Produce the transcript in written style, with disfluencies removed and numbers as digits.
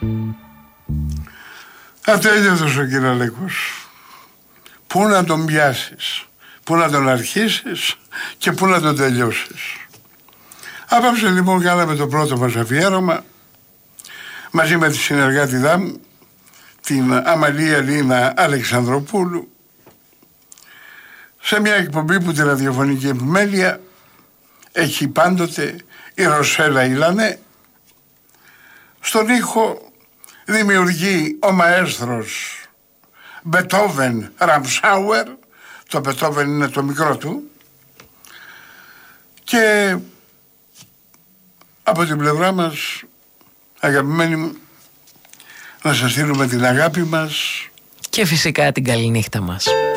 Ατέλειωτος ο Κυραλέκος. Πού να τον πιάσεις, πού να τον αρχίσεις και πού να τον τελειώσεις. Απόψε λοιπόν κάναμε το πρώτο μας αφιέρωμα μαζί με τη συνεργάτηδά μου, την Αμαλία Λίνα Αλεξανδροπούλου, σε μια εκπομπή που τη ραδιοφωνική επιμέλεια έχει πάντοτε η Ρωσέλα Ιλανέ. Στον ήχο δημιουργεί ο μαέστρος Μπετόβεν Ραμσάουερ. Το Μπετόβεν είναι το μικρό του. Και από την πλευρά μας, αγαπημένοι μου, να σας στείλουμε την αγάπη μας και φυσικά την καληνύχτα μας.